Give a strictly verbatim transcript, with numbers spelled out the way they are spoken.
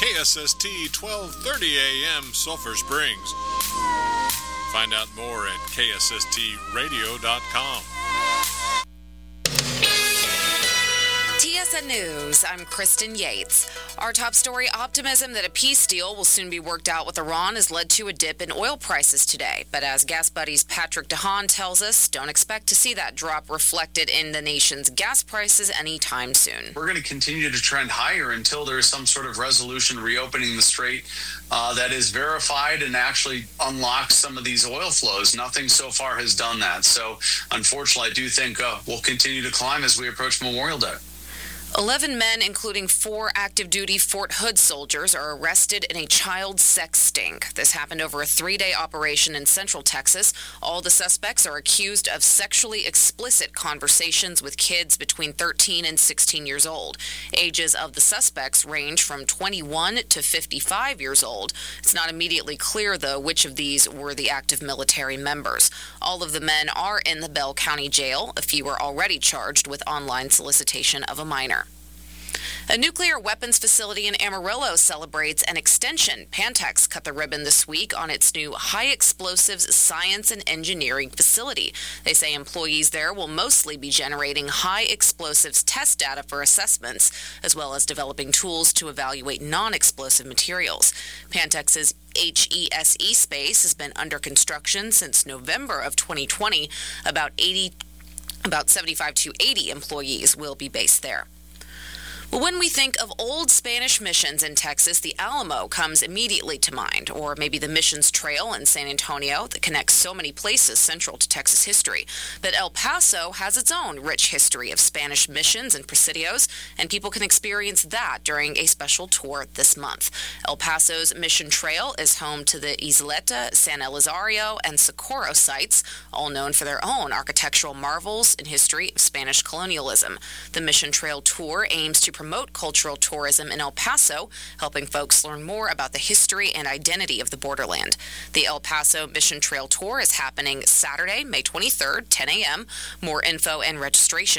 K S S T twelve thirty A M Sulphur Springs. Find out more at K S S T radio dot com. T S N News, I'm Kristen Yates. Our top story, optimism that a peace deal will soon be worked out with Iran has led to a dip in oil prices today. But as Gas Buddy's Patrick DeHaan tells us, don't expect to see that drop reflected in the nation's gas prices anytime soon. We're going to continue to trend higher until there is some sort of resolution reopening the strait uh, that is verified and actually unlocks some of these oil flows. Nothing so far has done that. So unfortunately, I do think uh, we'll continue to climb as we approach Memorial Day. Eleven men, including four active-duty Fort Hood soldiers, are arrested in a child sex sting. This happened over a three-day operation in Central Texas. All the suspects are accused of sexually explicit conversations with kids between thirteen and sixteen years old. Ages of the suspects range from twenty-one to fifty-five years old. It's not immediately clear, though, which of these were the active military members. All of the men are in the Bell County Jail. A few are already charged with online solicitation of a minor. A nuclear weapons facility in Amarillo celebrates an extension. Pantex cut the ribbon this week on its new high explosives science and engineering facility. They say employees there will mostly be generating high explosives test data for assessments, as well as developing tools to evaluate non-explosive materials. Pantex's H E S E space has been under construction since November of twenty twenty. About eighty, about seventy-five to eighty employees will be based there. Well, when we think of old Spanish missions in Texas, the Alamo comes immediately to mind, or maybe the Missions Trail in San Antonio that connects so many places central to Texas history. But El Paso has its own rich history of Spanish missions and presidios, and people can experience that during a special tour this month. El Paso's Mission Trail is home to the Isleta, San Elizario, and Socorro sites, all known for their own architectural marvels and history of Spanish colonialism. The Mission Trail tour aims to promote cultural tourism in El Paso, helping folks learn more about the history and identity of the borderland. The El Paso Mission Trail Tour is happening Saturday, May twenty-third, ten a.m. More info and registration